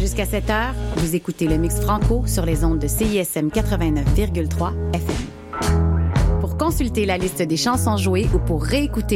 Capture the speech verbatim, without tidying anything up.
Jusqu'à sept heures, vous écoutez le Mix Franco sur les ondes de C I S M quatre-vingt-neuf virgule trois F M. Pour consulter la liste des chansons jouées ou pour réécouter